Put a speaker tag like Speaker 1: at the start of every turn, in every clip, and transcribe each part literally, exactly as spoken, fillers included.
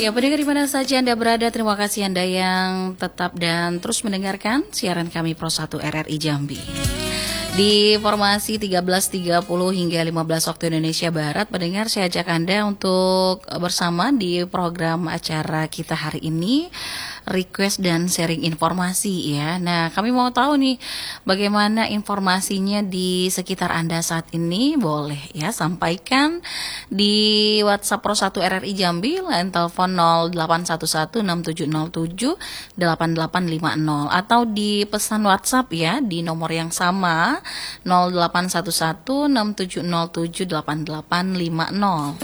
Speaker 1: Ya, pendengar di mana saja Anda berada, terima kasih Anda yang tetap dan terus mendengarkan siaran kami Pro satu R R I Jambi. Di formasi tiga belas tiga puluh hingga lima belas waktu Indonesia Barat, pendengar, saya ajak Anda untuk bersama di program acara kita hari ini, request dan sharing informasi ya. Nah, kami mau tahu nih bagaimana informasinya di sekitar Anda saat ini. Boleh ya sampaikan di WhatsApp Pro satu R R I Jambi, line telepon nol delapan satu satu enam tujuh nol tujuh delapan delapan lima nol, atau di pesan WhatsApp ya di nomor yang sama nol delapan satu satu enam tujuh nol tujuh delapan delapan lima nol.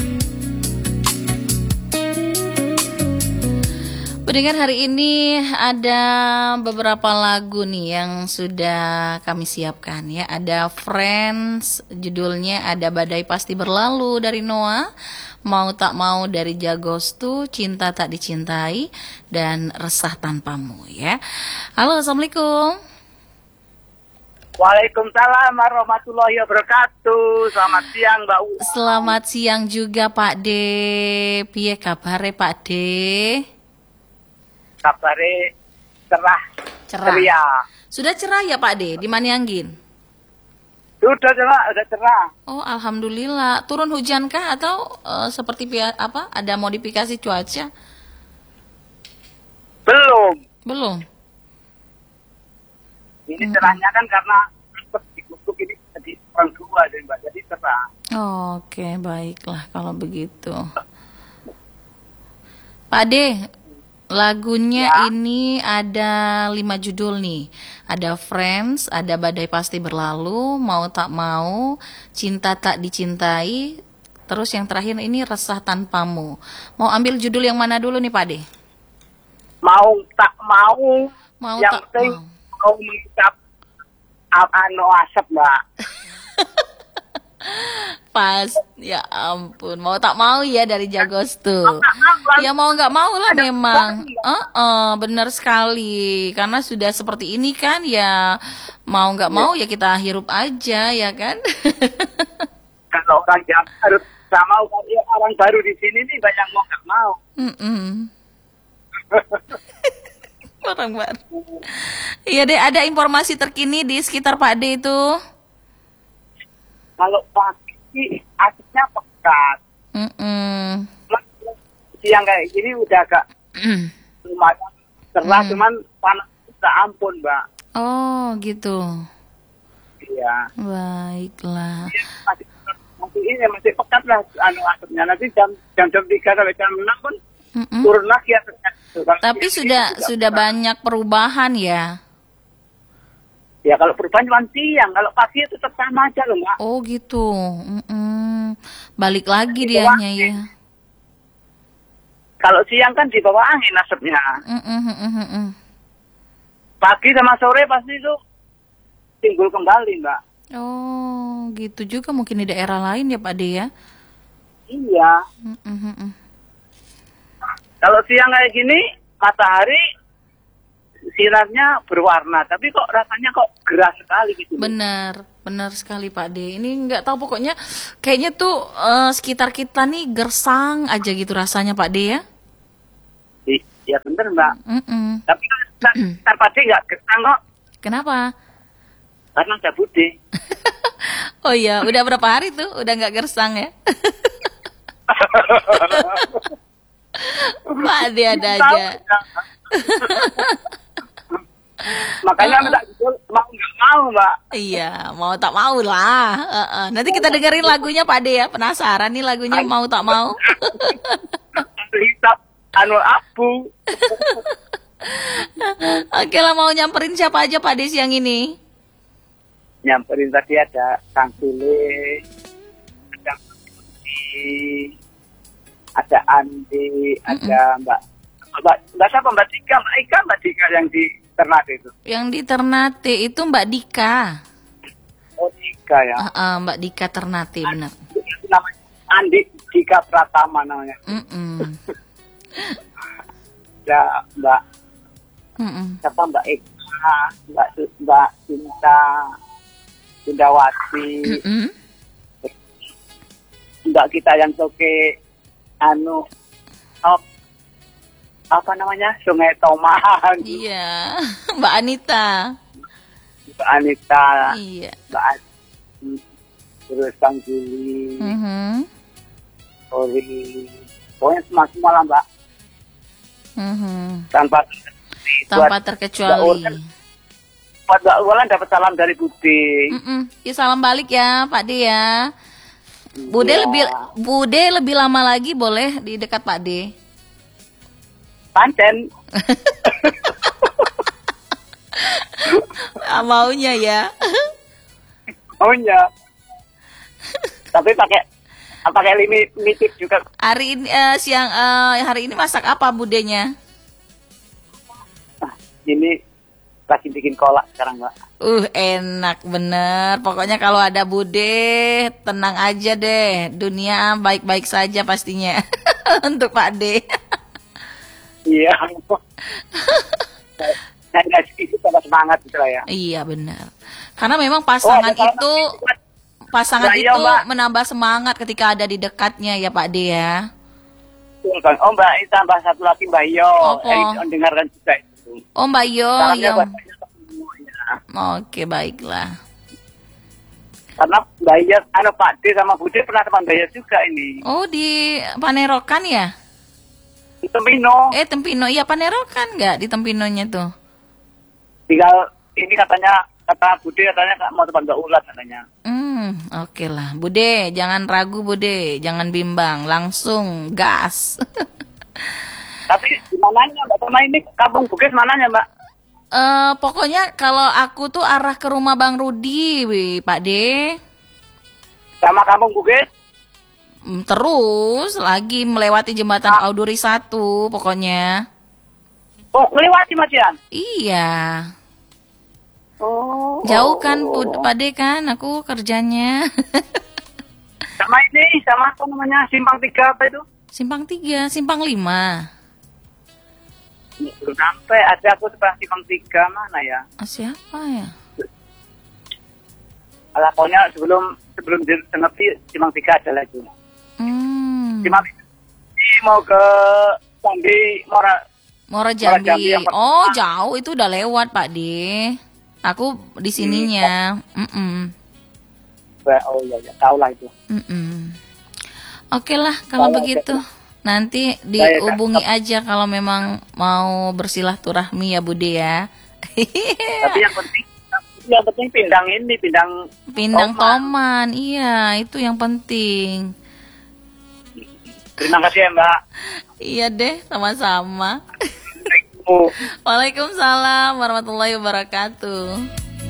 Speaker 1: Pendengar, hari ini ada beberapa lagu nih yang sudah kami siapkan ya. Ada Friends, judulnya ada Badai Pasti Berlalu dari Noah, Mau Tak Mau dari Jagostu, Cinta Tak Dicintai, dan Resah Tanpamu ya. Halo, Assalamualaikum.
Speaker 2: Waalaikumsalam warahmatullahi wabarakatuh. Selamat siang Mbak U.
Speaker 1: Selamat siang juga Pak D. Piye kabare Pak D?
Speaker 2: Kabare cerah,
Speaker 1: Cerah.
Speaker 2: ceria.
Speaker 1: Sudah cerah ya Pak D di Manianggin?
Speaker 2: Sudah cerah, sudah cerah.
Speaker 1: Oh, alhamdulillah. Turun hujankah atau uh, seperti pia- apa? Ada modifikasi cuaca?
Speaker 2: Belum.
Speaker 1: Belum.
Speaker 2: Ini cerahnya kan karena di kutub ini jadi orang dua deh Mbak, jadi cerah.
Speaker 1: Oke, baiklah kalau begitu. Pak D, lagunya
Speaker 2: Ya.
Speaker 1: ini ada lima judul nih. Ada Friends, ada Badai Pasti Berlalu, Mau Tak Mau, Cinta Tak Dicintai, terus yang terakhir ini Resah Tanpamu. Mau ambil judul yang mana dulu nih Pak D?
Speaker 2: Mau tak mau,
Speaker 1: Mau
Speaker 2: yang
Speaker 1: tak
Speaker 2: penting
Speaker 1: mau.
Speaker 2: mau mengucap anu asap Mbak.
Speaker 1: Pas, ya ampun, mau tak mau ya dari Jagostu. Ya mau nggak mau lah memang. Uh-uh, benar sekali. Karena sudah seperti ini kan ya mau nggak mau ya kita hirup aja ya kan.
Speaker 2: Kalau orang yang harus sama ya, orang baru di sini nih banyak mau nggak mau.
Speaker 1: Mm-mm. Orang baru. Iya deh, ada informasi terkini di sekitar Pak D itu.
Speaker 2: Kalau pagi asapnya pekat.
Speaker 1: Mm-mm.
Speaker 2: Siang kayak gini udah agak lumayan cerah,
Speaker 1: Mm.
Speaker 2: cuman panas tak ampun Mbak.
Speaker 1: Oh gitu.
Speaker 2: Iya.
Speaker 1: Baiklah.
Speaker 2: Iya, masih masih ini masih pekat lah anu asapnya. Nanti jam jam jam tiga sampai jam enam pun
Speaker 1: Mm-mm.
Speaker 2: turun lagi asapnya.
Speaker 1: Tapi sudah sudah banyak perubahan ya.
Speaker 2: Ya kalau perubahan cuma siang, kalau pagi itu tetap sama aja loh Mbak.
Speaker 1: Oh gitu. Mm-mm. Balik lagi
Speaker 2: Di
Speaker 1: dianya
Speaker 2: bawah
Speaker 1: ya.
Speaker 2: Kalau siang kan di bawah angin asapnya.
Speaker 1: Mm-mm, mm-mm, mm-mm.
Speaker 2: Pagi sama sore pasti itu timbul kembali Mbak.
Speaker 1: Oh gitu juga mungkin di daerah lain ya Pak D ya.
Speaker 2: Iya.
Speaker 1: Mm-mm, mm-mm.
Speaker 2: Kalau siang kayak gini matahari sinarnya berwarna, tapi kok rasanya kok gerah sekali gitu.
Speaker 1: Benar, benar sekali Pak D. Ini nggak tahu pokoknya kayaknya tuh eh, sekitar kita nih gersang aja gitu rasanya Pak D ya.
Speaker 2: I- Ya bener Mbak.
Speaker 1: Mm-mm.
Speaker 2: Tapi kan Ntar pasti nggak gesang kok,
Speaker 1: Kenapa?
Speaker 2: karena ada bude.
Speaker 1: Oh iya, udah berapa hari tuh udah nggak gersang ya? Pak D ada
Speaker 2: Tahu
Speaker 1: aja.
Speaker 2: nggak? Makanya minta judul mau nggak mau Mbak.
Speaker 1: Iya, mau tak mau lah. Heeh. Nanti kita dengerin lagunya Pak De ya. Penasaran nih lagunya mau tak mau.
Speaker 2: Hitam anu abu.
Speaker 1: Oke lah, mau nyamperin siapa aja Pak De siang ini?
Speaker 2: Nyamperin tadi ada Kang Sule, ada Andi, ada Andi, ada Mbak Mbak Mbak siapa Mbak Dika, Mbak Ika, Mbak Dika yang di Ternate itu.
Speaker 1: Yang di Ternate itu Mbak Dika.
Speaker 2: Oh Dika ya.
Speaker 1: Heeh, Mbak Dika Ternate benar.
Speaker 2: Itu namanya Andi Dika Pratama namanya.
Speaker 1: Mm-mm.
Speaker 2: Ya Mbak
Speaker 1: Mm-mm.
Speaker 2: siapa Mbak Eka, Mbak Su- Mbak Cinta, Sundawati,
Speaker 1: Mm-mm.
Speaker 2: Mbak kita yang toke anu oh, apa namanya Sungai Tomang,
Speaker 1: Iya, Mbak Anita.
Speaker 2: Mbak Anita,
Speaker 1: Iya.
Speaker 2: Mbak Adi, terus Kang Juli,
Speaker 1: Mhm.
Speaker 2: Ori, pokoknya semua semua lah Mbak,
Speaker 1: Mhm.
Speaker 2: tanpa
Speaker 1: Tanpa
Speaker 2: buat-
Speaker 1: terkecuali.
Speaker 2: buat Mbak Ulan dapat salam dari Budi.
Speaker 1: Mm-mm. Ya, salam balik ya Pak D ya. Bude
Speaker 2: Iya.
Speaker 1: lebih Bude lebih lama lagi boleh di dekat Pak D.
Speaker 2: Pancen.
Speaker 1: Ah, maunya ya.
Speaker 2: Oh iya. Tapi pakai pakai limit limited juga.
Speaker 1: Hari ini eh, siang eh, hari ini masak apa budenya?
Speaker 2: Nah, ini lagi bikin kolak sekarang Mbak.
Speaker 1: Uh, enak bener. Pokoknya kalau ada Bude, tenang aja deh. Dunia baik-baik saja pastinya. Untuk Pak D.
Speaker 2: Iya. Nah, nah, itu tambah semangat gitu lah ya.
Speaker 1: Iya benar. Karena memang pasangan
Speaker 2: Oh, ada
Speaker 1: itu pasangan
Speaker 2: Nah, iya,
Speaker 1: itu
Speaker 2: Mbak.
Speaker 1: menambah semangat ketika ada di dekatnya ya Pak D ya.
Speaker 2: Betul, Bang. Oh Mbak, ini tambah satu lagi Mbak Yo.
Speaker 1: Apa?
Speaker 2: Eh, dengarkan juga itu.
Speaker 1: Oh Mbak Yo,
Speaker 2: Salamnya
Speaker 1: ya.
Speaker 2: buat Mbak Yo semuanya.
Speaker 1: Oke baiklah.
Speaker 2: Karena Mbak Yo, anu Pak D sama Budi pernah teman Mbak Yo juga ini.
Speaker 1: Oh di Panerokan ya?
Speaker 2: Di Tempino.
Speaker 1: Eh Tempino, iya Panerokan nggak di Tempinonya tuh?
Speaker 2: Tinggal ini katanya, kata Budi katanya mau teman Mbak Ulan katanya.
Speaker 1: Hmm, oke lah. Bude, jangan ragu Bude, jangan bimbang, langsung gas.
Speaker 2: Tapi di mananya Mbak? Sama ini Kampung Bugis mananya Mbak?
Speaker 1: Eh, pokoknya kalau aku tuh arah ke rumah Bang Rudi, wih, Pak D.
Speaker 2: Sama Kampung Bugis?
Speaker 1: Hmm, Terus lagi melewati jembatan Auduri satu, pokoknya.
Speaker 2: Oh, melewati Masian?
Speaker 1: Iya.
Speaker 2: Oh.
Speaker 1: Jauh kan, Bud- Pak D kan, aku kerjanya.
Speaker 2: Sama ini, sama apa namanya, Simpang Tiga apa itu?
Speaker 1: Simpang tiga, Simpang lima.
Speaker 2: Belum sampai, ada aku sebelah Simpang Tiga mana ya?
Speaker 1: Ah, siapa ya?
Speaker 2: Alah, pokoknya sebelum sebelum Senepi, Simpang Tiga ada lagi.
Speaker 1: Hmm.
Speaker 2: Simpang Tiga ini mau ke Jambi, Mora.
Speaker 1: Mora
Speaker 2: Jambi
Speaker 1: Jambi.
Speaker 2: yang pertama.
Speaker 1: Oh, jauh itu udah lewat, Pak D. Aku di sininya. Mm-mm.
Speaker 2: Oh iya, iya, tahu lah itu.
Speaker 1: Mm-mm. Oke lah kalau
Speaker 2: Baik,
Speaker 1: begitu. Nanti
Speaker 2: Baik,
Speaker 1: dihubungi aja kalau memang mau bersilaturahmi ya Bude ya.
Speaker 2: Tapi yang penting, yang penting pindang ini, pindang
Speaker 1: Pindang
Speaker 2: Toman.
Speaker 1: Toman, iya itu yang penting.
Speaker 2: Terima kasih ya Mbak.
Speaker 1: Iya deh, sama-sama.
Speaker 2: Oh.
Speaker 1: Waalaikumsalam warahmatullahi wabarakatuh.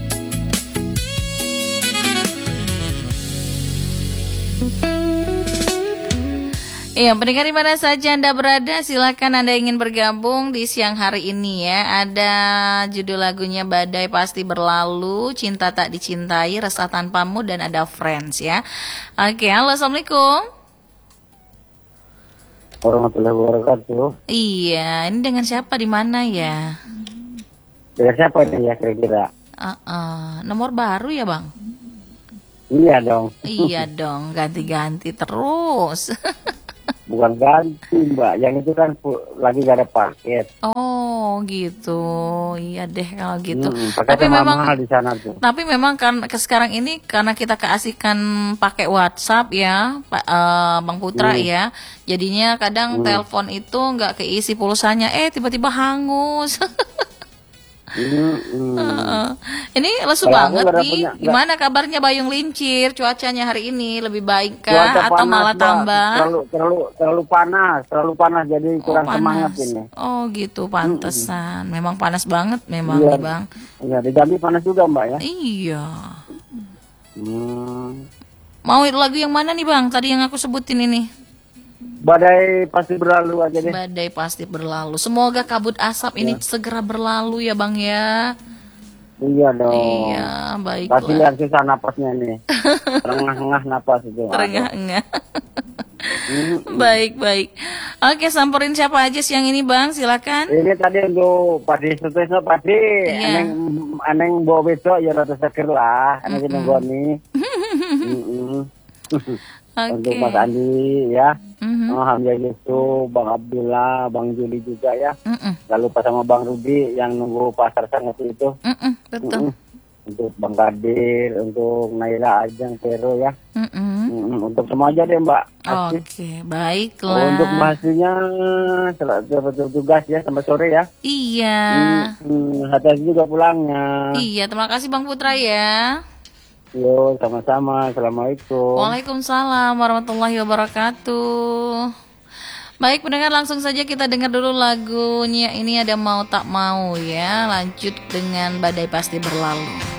Speaker 1: Iya, pendengar di mana saja Anda berada, silakan Anda ingin bergabung di siang hari ini ya. Ada judul lagunya Badai Pasti Berlalu, Cinta Tak Dicintai, Resah Tanpamu, dan ada Friends ya. Oke, halo, assalamualaikum.
Speaker 3: Warahmatullahi wabarakatuh.
Speaker 1: Iya, ini dengan siapa di mana ya?
Speaker 3: Dengan siapa ini ya kira-kira?
Speaker 1: Uh-uh. Nomor baru ya bang?
Speaker 3: Iya dong.
Speaker 1: Iya dong, ganti-ganti terus.
Speaker 3: Bukan ganti mbak, yang itu kan pu- lagi gak ada paket.
Speaker 1: Oh gitu, iya deh kalau gitu.
Speaker 3: Hmm,
Speaker 1: Tapi
Speaker 3: paketnya
Speaker 1: memang,
Speaker 3: mahal di sana tuh.
Speaker 1: tapi memang kan ke sekarang ini karena kita keasikan pakai WhatsApp ya, Pak eh, Bang Putra
Speaker 3: Hmm.
Speaker 1: ya. Jadinya kadang
Speaker 3: Hmm.
Speaker 1: telepon itu nggak keisi pulsanya, eh tiba-tiba hangus.
Speaker 3: Hmm, hmm.
Speaker 1: Heeh. Ini lesu
Speaker 3: Kalau aku
Speaker 1: banget
Speaker 3: nggak ada
Speaker 1: nih.
Speaker 3: punya-
Speaker 1: Gimana kabarnya Bayung Lincir? Cuacanya hari ini lebih baik kah
Speaker 3: Cuaca
Speaker 1: atau
Speaker 3: panas,
Speaker 1: malah
Speaker 3: Mbak.
Speaker 1: tambah?
Speaker 3: Terlalu, terlalu, terlalu panas, terlalu panas jadi kurang
Speaker 1: oh,
Speaker 3: semangat
Speaker 1: panas.
Speaker 3: ini.
Speaker 1: Oh gitu, pantesan. Memang panas banget memang
Speaker 3: Iya.
Speaker 1: nih Bang.
Speaker 3: Iya, di Jambi panas juga mbak ya.
Speaker 1: Iya.
Speaker 3: Hmm.
Speaker 1: Mau lagu yang mana nih Bang? Tadi yang aku sebutin ini.
Speaker 3: Badai pasti berlalu aja deh.
Speaker 1: Badai pasti berlalu. Semoga kabut asap ini segera berlalu ya Bang ya.
Speaker 3: Iya dong.
Speaker 1: Iya,
Speaker 3: Pasti
Speaker 1: baiklah.
Speaker 3: lihat susah napasnya nih. Terengah-engah napas itu.
Speaker 1: Terengah-engah.
Speaker 3: Hmm.
Speaker 1: Baik, baik. Oke, samperin siapa aja siang ini Bang? Silakan.
Speaker 3: Ini tadi untuk Padi Sutrisno Padi,
Speaker 1: Iya.
Speaker 3: aneng aneng bawa besok ya rata sakir lah, aneng kita goni. Untuk
Speaker 1: Oke.
Speaker 3: Mas Andi ya.
Speaker 1: Mhm.
Speaker 3: Oh, Hamzah Yusuf, Bang Abdullah, Bang Juli juga ya.
Speaker 1: Mm-mm.
Speaker 3: Lalu pas sama Bang Rudi yang nunggu pasar sangat itu.
Speaker 1: Mm-mm. Betul.
Speaker 3: Mm-mm. Untuk Bang Kadir, untuk Naila Ajeng, Vero ya.
Speaker 1: Mm-mm.
Speaker 3: Mm-mm. Untuk semua aja deh Mbak. Asih.
Speaker 1: Oke, baiklah.
Speaker 3: Untuk mahasiswanya selamat tugas ya sampai sore ya.
Speaker 1: Iya.
Speaker 3: Hmm, hati-hati juga pulangnya.
Speaker 1: Iya, terima kasih Bang Putra ya.
Speaker 3: Yo, sama-sama. Assalamualaikum.
Speaker 1: Waalaikumsalam warahmatullahi wabarakatuh. Baik pendengar, langsung saja kita dengar dulu lagunya. Ini ada Mau Tak Mau ya. Lanjut dengan Badai Pasti Berlalu.